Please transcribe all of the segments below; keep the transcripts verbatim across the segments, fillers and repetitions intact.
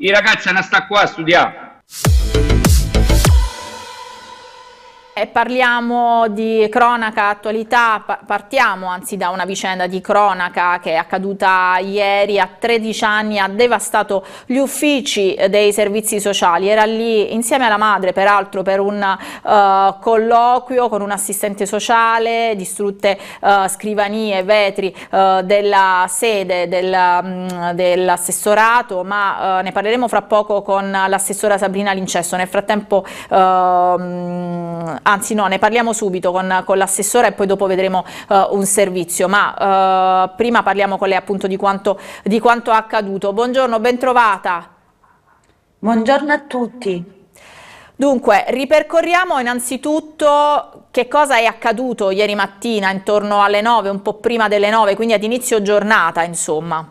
I ragazzi hanno sta qua a studiare. E parliamo di cronaca, attualità, pa- partiamo anzi da una vicenda di cronaca che è accaduta ieri. A tredici anni ha devastato gli uffici dei servizi sociali, era lì insieme alla madre peraltro per un uh, colloquio con un assistente sociale, distrutte uh, scrivanie, vetri uh, della sede del, um, dell'assessorato, ma uh, ne parleremo fra poco con l'assessora Sabrina Lincesto. Nel frattempo uh, anzi no, ne parliamo subito con, con l'assessora e poi dopo vedremo uh, un servizio, ma uh, prima parliamo con lei appunto di quanto, di quanto è accaduto. Buongiorno, ben trovata. Buongiorno a tutti. Dunque, ripercorriamo innanzitutto che cosa è accaduto ieri mattina intorno alle nove, un po' prima delle nove, quindi ad inizio giornata, insomma.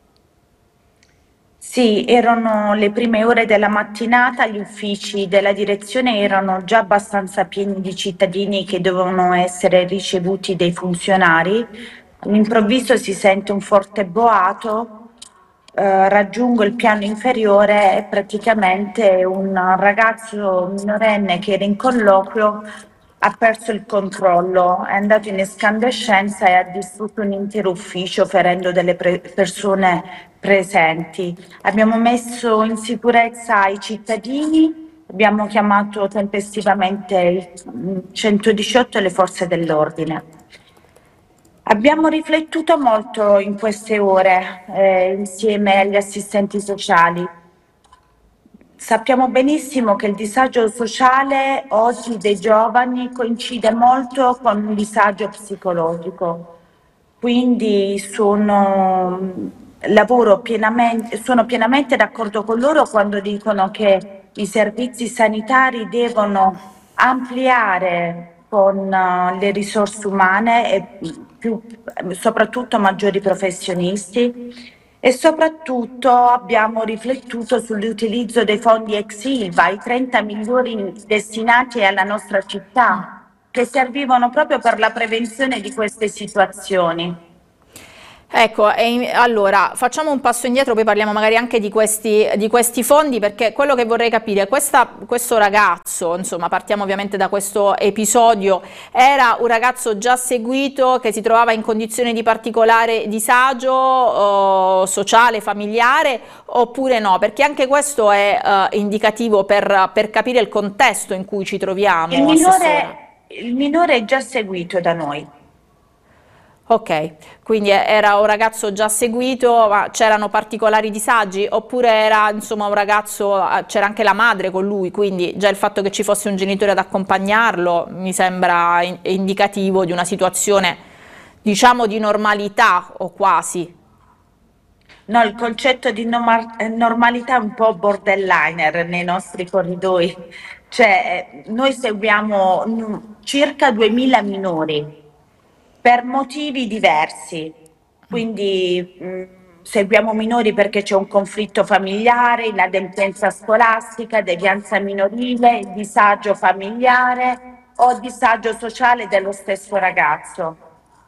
Sì, erano le prime ore della mattinata, gli uffici della direzione erano già abbastanza pieni di cittadini che dovevano essere ricevuti dai funzionari. All'improvviso si sente un forte boato, eh, raggiungo il piano inferiore e praticamente un ragazzo minorenne che era in colloquio ha perso il controllo, è andato in escandescenza e ha distrutto un intero ufficio ferendo delle pre- persone presenti. Abbiamo messo in sicurezza i cittadini, abbiamo chiamato tempestivamente il centodiciotto e le forze dell'ordine. Abbiamo riflettuto molto in queste ore eh, insieme agli assistenti sociali. Sappiamo benissimo che il disagio sociale oggi dei giovani coincide molto con un disagio psicologico, quindi sono, lavoro pienamente, sono pienamente d'accordo con loro quando dicono che i servizi sanitari devono ampliare con uh, le risorse umane e più, soprattutto maggiori professionisti. E soprattutto abbiamo riflettuto sull'utilizzo dei fondi ex Ilva, i trenta milioni destinati alla nostra città, che servivano proprio per la prevenzione di queste situazioni. Ecco, e in- allora facciamo un passo indietro, poi parliamo magari anche di questi, di questi fondi, perché quello che vorrei capire, questa, questo ragazzo, insomma partiamo ovviamente da questo episodio, era un ragazzo già seguito che si trovava in condizioni di particolare disagio eh, sociale, familiare, oppure no? Perché anche questo è eh, indicativo per, per capire il contesto in cui ci Il troviamo, assessora. minore, il minore è già seguito da noi. Ok, quindi era un ragazzo già seguito, ma c'erano particolari disagi oppure era insomma un ragazzo, c'era anche la madre con lui, quindi già il fatto che ci fosse un genitore ad accompagnarlo mi sembra in- indicativo di una situazione diciamo di normalità o quasi. No, il concetto di norma- eh, normalità è un po' borderliner nei nostri corridoi, cioè eh, noi seguiamo mm, circa duemila minori per motivi diversi, quindi mh, seguiamo minori perché c'è un conflitto familiare, inadempienza scolastica, devianza minorile, disagio familiare o disagio sociale dello stesso ragazzo.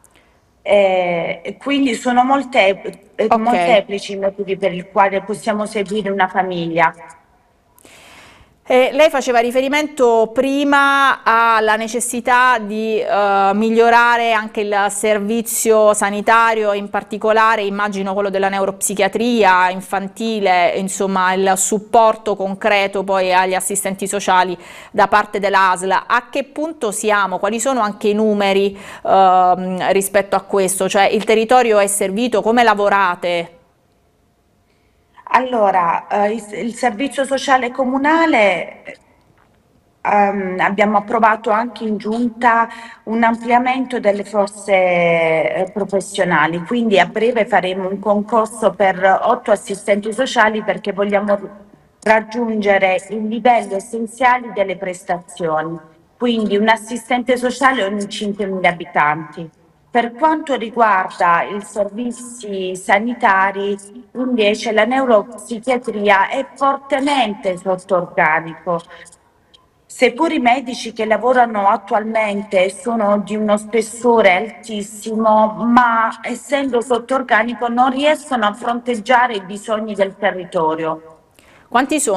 Eh, quindi sono molte, eh, Ok. molteplici i motivi per il quale possiamo seguire una famiglia. Eh, lei faceva riferimento prima alla necessità di eh, migliorare anche il servizio sanitario, in particolare immagino quello della neuropsichiatria infantile, insomma il supporto concreto poi agli assistenti sociali da parte dell'A S L. A che punto siamo? Quali sono anche i numeri ehm, rispetto a questo? Cioè il territorio è servito? Come lavorate? Allora, eh, il, il servizio sociale comunale, ehm, abbiamo approvato anche in giunta un ampliamento delle forze eh, professionali, quindi a breve faremo un concorso per otto assistenti sociali perché vogliamo raggiungere i livelli essenziali delle prestazioni, quindi un assistente sociale ogni cinquemila abitanti. Per quanto riguarda i servizi sanitari, invece la neuropsichiatria è fortemente sotto organico. Seppur i medici che lavorano attualmente sono di uno spessore altissimo, ma essendo sotto organico non riescono a fronteggiare i bisogni del territorio. Quanti sono?